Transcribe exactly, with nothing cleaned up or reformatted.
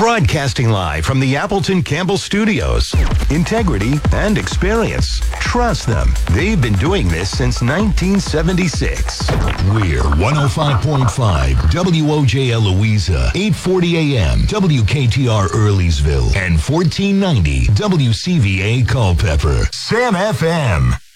Broadcasting live from the Appleton Campbell Studios. Integrity and experience. Trust them. They've been doing this since nineteen seventy-six. We're one oh five point five W O J L Louisa, eight forty A M W K T R Earleysville, and fourteen ninety W C V A Culpeper. Sam F M.